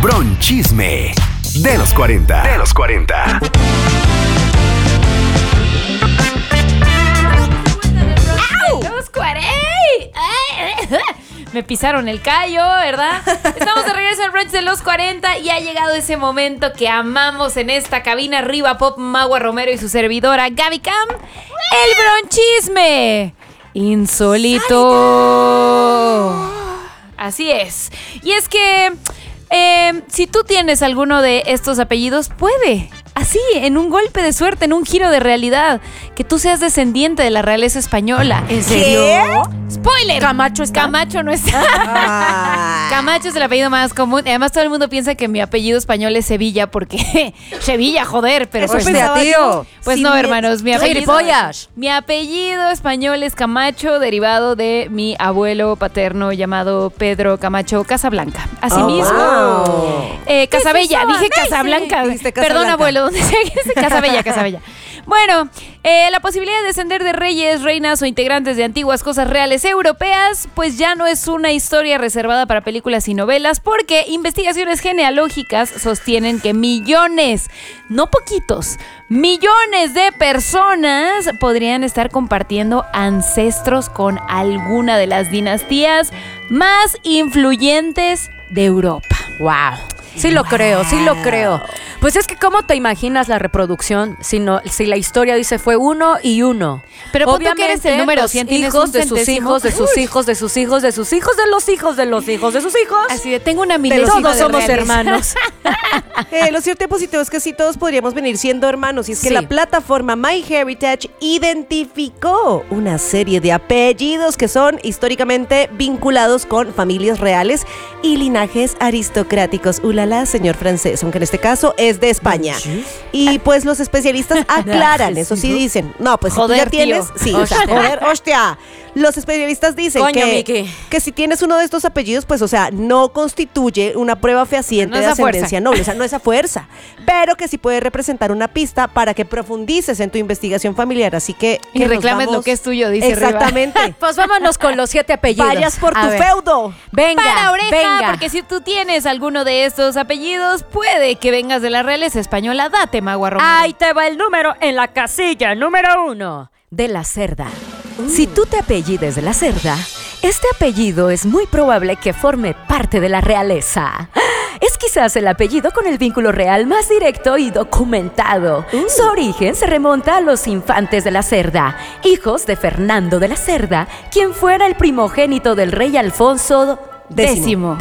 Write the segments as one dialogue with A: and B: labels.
A: Bronchisme de los 40. De los 40.
B: ¡Los 40! Me pisaron el callo, ¿verdad? Estamos de regreso al brunch de los 40 y ha llegado ese momento que amamos en esta cabina. Arriba Pop, Magua Romero y su servidora Gaby Cam. El bronchisme insólito. Así es. Y es que si tú tienes alguno de estos apellidos, puede, así, en un golpe de suerte, en un giro de realidad, que tú seas descendiente de la realeza española.
C: ¿En serio?
B: ¡Spoiler!
C: ¿Camacho está?
B: Camacho no está. Camacho es el apellido más común. Además, todo el mundo piensa que mi apellido español es Sevilla, porque Sevilla, joder, pero
C: pues tío.
B: Pues
C: Sí,
B: no, hermanos, mi apellido español es Camacho, derivado de mi abuelo paterno llamado Pedro Camacho Casablanca. Asimismo,
C: Wow.
B: Casabella, dije Casablanca.
C: Dijiste
B: Perdón,
C: Casablanca.
B: abuelo, donde sea que es Casabella. Bueno, la posibilidad de descender de reyes, reinas o integrantes de antiguas cosas reales europeas, pues ya no es una historia reservada para películas y novelas, porque investigaciones genealógicas sostienen que millones, no poquitos, millones de personas podrían estar compartiendo ancestros con alguna de las dinastías más influyentes de Europa.
C: Wow. Sí lo creo. Pues es que ¿cómo te imaginas la reproducción si la historia dice fue uno y uno?
B: Pero pon tú que eres el número
C: los
B: 100, tienes
C: hijos
B: un
C: de sus
B: centésimo.
C: hijos, de sus hijos, de sus hijos, de sus hijos, de los hijos, de los hijos, de sus hijos.
B: Así de, tengo una
C: Pero
B: milésima
C: todos
B: de
C: somos
B: reales.
C: hermanos.
D: Lo cierto y positivo es que sí todos podríamos venir siendo hermanos. Y es que
C: Sí.
D: la plataforma MyHeritage identificó una serie de apellidos que son históricamente vinculados con familias reales y linajes aristocráticos. Ulala, señor francés, aunque en este caso es de España. Y pues los especialistas aclaran, eso sí dicen. No, pues
B: Joder,
D: si tú ya tienes...
B: tío.
D: Sí, o sea, joder, hostia. Los especialistas dicen
C: Coño, Miki.
D: que si tienes uno de estos apellidos, pues, o sea, no constituye una prueba fehaciente
B: No
D: de
B: es a fuerza.
D: ascendencia noble, o sea, no es a fuerza, pero que sí puede representar una pista para que profundices en tu investigación familiar, así que...
B: Y
D: nos
B: reclames
D: vamos-
B: lo que es tuyo, dice
D: Exactamente.
C: Pues vámonos con los 7 apellidos.
D: Vayas por
C: A
D: tu
C: ver.
D: feudo.
C: Venga,
B: Para oreja,
C: venga.
B: porque si tú tienes alguno de estos apellidos, puede que vengas de la realeza española. Date, Magua Romero.
C: Ahí te va el número en la casilla número 1. De la Cerda. Si tú te apellides de la Cerda, este apellido es muy probable que forme parte de la realeza. Es quizás el apellido con el vínculo real más directo y documentado. Su origen se remonta a los infantes de la Cerda, hijos de Fernando de la Cerda, quien fuera el primogénito del rey Alfonso
B: Décimo.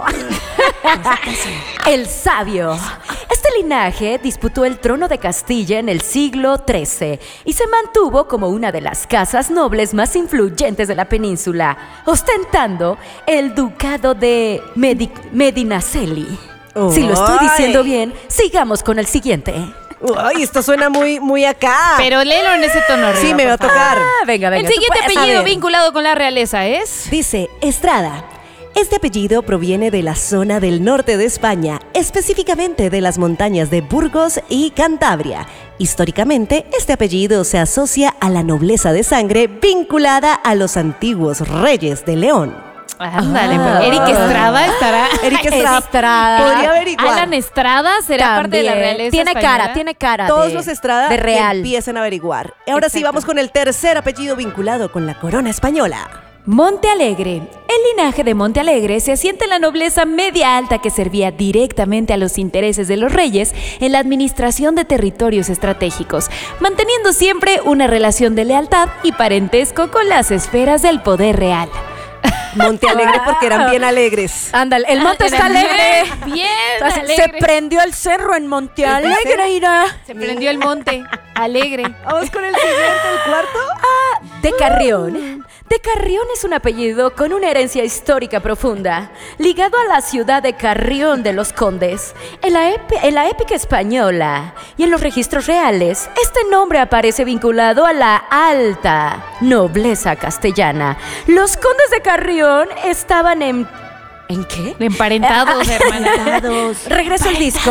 C: El Sabio. Este linaje disputó el trono de Castilla en el siglo XIII y se mantuvo como una de las casas nobles más influyentes de la península, ostentando el ducado de Medinaceli. Si lo estoy diciendo bien, sigamos con el siguiente.
D: Ay, esto suena muy, muy acá.
B: Pero léelo en ese tono arriba.
D: sí, me va a
B: por favor.
D: tocar.
C: Venga,
B: El
C: tú
B: siguiente
C: puedes
B: apellido
C: saber.
B: vinculado con la realeza es...
D: Dice Estrada. Este apellido proviene de la zona del norte de España, específicamente de las montañas de Burgos y Cantabria. Históricamente, este apellido se asocia a la nobleza de sangre vinculada a los antiguos reyes de León.
B: Ándale, pero Eric Estrada estará...
D: Eric Estrada. Podría averiguar.
B: Alan Estrada será parte de la
C: También.
B: realeza
C: Tiene
B: española.
C: cara
D: Todos
C: de,
D: los Estrada
C: de real.
D: empiezan a averiguar. Ahora sí,
B: Exacto.
D: vamos con el tercer apellido vinculado con la corona española.
B: Monte Alegre. El linaje de Monte Alegre se asienta en la nobleza media alta que servía directamente a los intereses de los reyes en la administración de territorios estratégicos, manteniendo siempre una relación de lealtad y parentesco con las esferas del poder real.
D: Monte Alegre porque eran bien alegres.
C: Ándale, el monte está alegre.
B: Bien
C: Se
B: alegre.
C: prendió el cerro en Monte Alegre, irá.
B: Se prendió el monte. Alegre.
D: Vamos con el siguiente, el cuarto.
C: De Carrión. De Carrión es un apellido con una herencia histórica profunda, ligado a la ciudad de Carrión de los Condes. En la épica española y en los registros reales, este nombre aparece vinculado a la alta nobleza castellana. Los condes de Carrión estaban ¿En qué?
B: Emparentados, hermana.
C: Regreso al disco.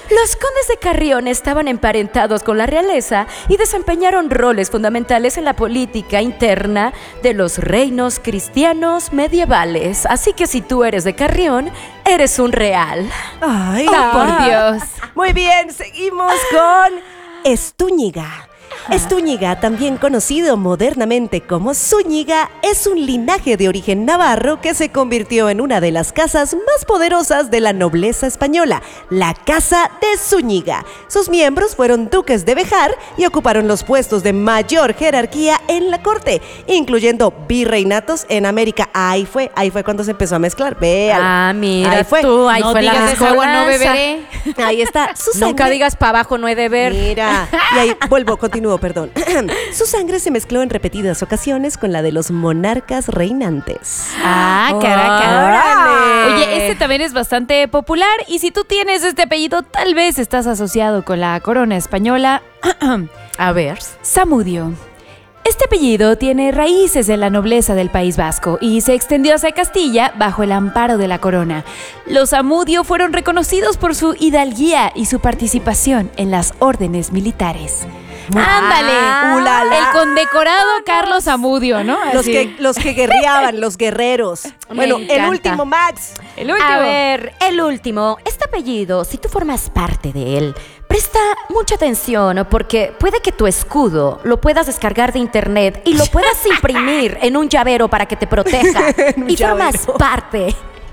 C: Los condes de Carrión estaban emparentados con la realeza y desempeñaron roles fundamentales en la política interna de los reinos cristianos medievales. Así que si tú eres de Carrión, eres un real.
D: Ay,
B: Por Dios.
D: Muy bien, seguimos con Estúñiga. Estúñiga, también conocido modernamente como Zúñiga, es un linaje de origen navarro que se convirtió en una de las casas más poderosas de la nobleza española, la Casa de Zúñiga. Sus miembros fueron duques de Béjar y ocuparon los puestos de mayor jerarquía en la corte, incluyendo virreinatos en América. Ahí fue cuando se empezó a mezclar. Véalo.
C: Mira
D: Ahí fue.
C: tú, ahí
B: No
C: fue la
B: digas esa agua, no
C: mezcolanza.
B: beberé.
D: Ahí está. Su
C: Nunca
D: sangre-
C: digas para abajo no he de ver.
D: Mira, y ahí continúo, perdón. Su sangre se mezcló en repetidas ocasiones con la de los monarcas reinantes.
B: Caraca.
C: ¡Órale!
B: Oye, este también es bastante popular y si tú tienes este apellido, tal vez estás asociado con la corona española.
C: A ver.
B: Zamudio. Este apellido tiene raíces en la nobleza del País Vasco y se extendió hacia Castilla bajo el amparo de la corona. Los Zamudio fueron reconocidos por su hidalguía y su participación en las órdenes militares. ¡Ándale!
D: ¡Ulala!
B: El condecorado Carlos Zamudio, ¿no? Así.
D: Los que guerreaban, los guerreros. Bueno, el
C: encanta.
D: último, Max.
B: El último.
C: A ver, el último. Este apellido, si tú formas parte de él, presta mucha atención porque puede que tu escudo lo puedas descargar de internet y lo puedas imprimir en un llavero para que te proteja.
D: En un
C: Y formas
D: llavero.
C: parte.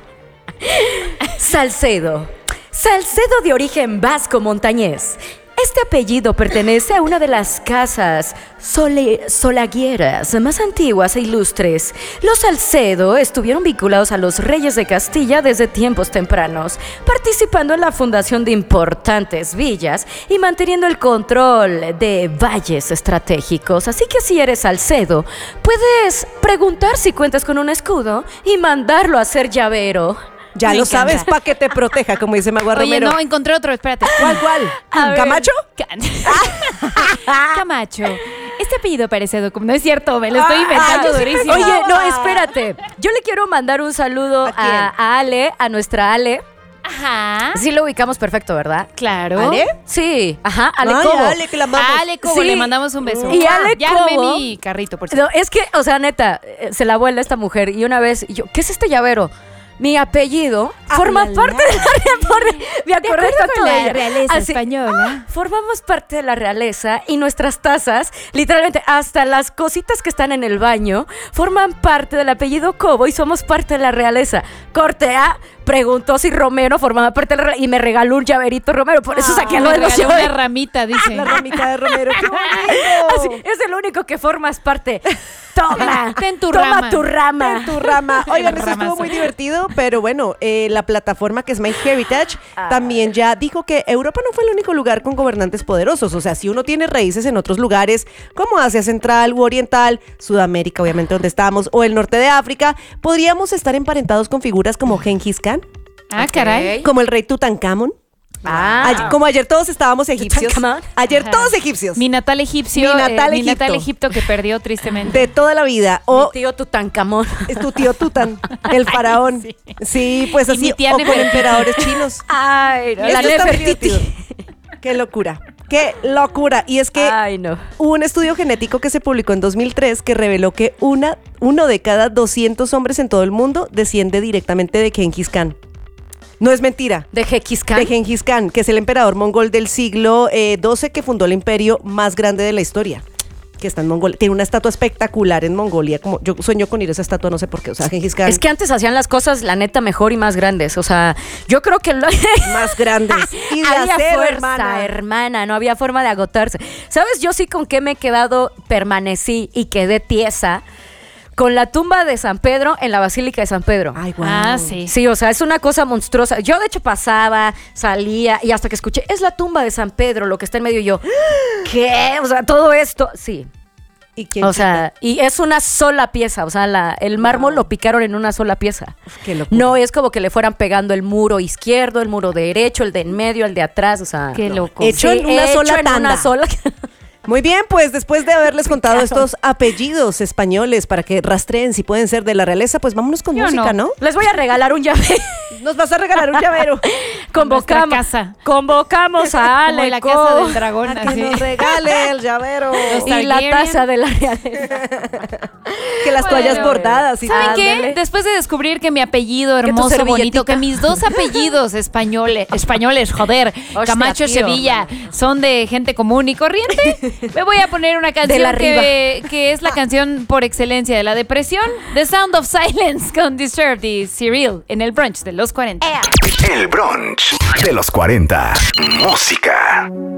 C: Salcedo. Salcedo de origen vasco montañés. Este apellido pertenece a una de las casas solagueras más antiguas e ilustres. Los Salcedo estuvieron vinculados a los reyes de Castilla desde tiempos tempranos, participando en la fundación de importantes villas y manteniendo el control de valles estratégicos. Así que si eres Salcedo, puedes preguntar si cuentas con un escudo y mandarlo a hacer llavero.
D: Ya
B: Me
D: lo
B: encanta.
D: sabes para que te proteja, como dice Magua
B: Oye,
D: Romero.
B: no, encontré otro, espérate.
D: ¿Cuál?
B: A ver.
D: ¿Camacho?
B: Camacho. Este apellido parece documento. No es cierto, me lo estoy inventando
D: yo sí
B: durísimo.
C: Oye, no,
D: Ah.
C: espérate. Yo le quiero mandar un saludo
D: ¿A quién?
C: a Ale, a nuestra Ale.
B: Ajá.
C: Sí lo ubicamos perfecto, ¿verdad?
B: Claro.
D: ¿Ale?
C: Sí, ajá, Ale
D: Ay,
C: Cobo.
D: Ale, que la amamos.
B: Ale Cobo,
C: Sí.
B: le mandamos un beso.
C: Y Ale
B: ya armé
C: Cobo.
B: mi carrito, por cierto.
C: No, es que, o sea, neta, se la vuela esta mujer y una vez, yo, ¿qué es este llavero? Mi apellido forma
D: la,
C: parte de la me acordé
B: acuerdo
C: tanto
B: con
C: de
B: la
C: ella.
B: realeza
C: Así,
B: española.
C: formamos parte de la realeza y nuestras tazas, literalmente hasta las cositas que están en el baño, forman parte del apellido Cobo y somos parte de la realeza. Corte A preguntó si Romero formaba parte de la realeza y me regaló un llaverito Romero, por eso saqué algo
B: Me
C: de los
B: regaló una
C: llaveros.
B: ramita, dice.
D: La ramita de Romero. ¡Qué
C: Así,
D: bonito!
C: es el único que formas parte. Toma,
B: Ten tu
C: toma
B: rama.
C: tu rama.
D: En tu rama. Oigan, eso estuvo
B: Ramazo.
D: muy divertido, pero bueno, la plataforma que es MyHeritage también ya dijo que Europa no fue el único lugar con gobernantes poderosos. O sea, si uno tiene raíces en otros lugares, como Asia Central u Oriental, Sudamérica, obviamente donde estamos, o el norte de África, podríamos estar emparentados con figuras como Gengis Khan,
B: Ah, caray.
D: como el rey Tutankamón.
C: Ah,
D: Como ayer todos estábamos egipcios.
C: Tutankamón.
D: Ayer
B: Ajá.
D: todos egipcios.
B: Mi natal egipcio.
D: Mi natal
B: mi natal
D: Egipto.
B: Egipto que perdió tristemente.
D: De toda la vida.
C: mi
D: O
C: tío Tutankamón.
D: es tu tío Tutan, el faraón. Sí, pues
B: Y
D: así.
B: mi tía
D: O con
B: Nefertiti.
D: emperadores chinos.
C: Ay, no,
D: Esto
C: la
D: está muy
C: Nefertiti.
D: divertido. Qué locura. Qué locura. Y es que
C: Ay, no.
D: hubo un estudio genético que se publicó en 2003 que reveló que uno de cada 200 hombres en todo el mundo desciende directamente de Gengis Khan. No es mentira.
C: De Gengis Khan.
D: De Gengis Khan, que es el emperador mongol del siglo XII que fundó el imperio más grande de la historia. Que está en Mongolia. Tiene una estatua espectacular en Mongolia. Como yo sueño con ir a esa estatua, no sé por qué. O sea, Gengis Khan.
C: Es que antes hacían las cosas, la neta, mejor y más grandes. O sea, yo creo que
D: más grandes. Y de
C: había
D: acero,
C: fuerza, hermana, no había forma de agotarse. ¿Sabes? Yo sí con qué me he quedado, permanecí y quedé tiesa con la tumba de San Pedro en la Basílica de San Pedro.
D: Ay, wow.
B: Ah, sí.
C: Sí, o sea, es una cosa monstruosa. Yo, de hecho, pasaba, salía y hasta que escuché, es la tumba de San Pedro, lo que está en medio y yo, ¿qué? O sea, todo esto, sí.
D: ¿Y quién
C: O sea, y es una sola pieza, o sea, el mármol lo picaron en una sola pieza.
D: qué locura.
C: No es como que le fueran pegando el muro izquierdo, el muro derecho, el de en medio, el de atrás, o sea.
B: Qué loco.
D: Hecho en una
C: hecho
D: sola
C: en
D: tanda.
C: una sola.
D: Muy bien, pues después de haberles contado estos apellidos españoles para que rastreen si pueden ser de la realeza, pues vámonos con
B: Yo
D: música, ¿no?
C: Les voy a regalar un llave.
D: Nos vas a regalar un llavero.
B: nuestra casa.
C: Convocamos a
B: Como en la
C: Aleco
B: casa del dragón.
D: A que
B: así.
D: nos regale el llavero.
C: y la taza de la realeza.
D: Que las toallas
B: Bueno,
D: bordadas y
B: ¿Saben
D: tal.
B: qué?
C: Ándale.
B: Después de descubrir que mi apellido
C: tu
B: hermoso,
C: servilletita.
B: bonito, que mis dos apellidos españoles, joder,
C: Hostia,
B: Camacho,
C: tío.
B: Sevilla, son de gente común y corriente, me voy a poner una canción
C: la riva.
B: que es la canción por excelencia de la depresión, The Sound of Silence con Disturbed y Cyril en el brunch de los 40.
A: El brunch de los 40. Música.